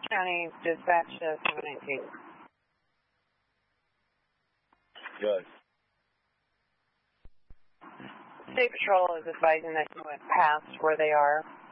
County Dispatch 719. Good. State Patrol is advising that you went past where they are.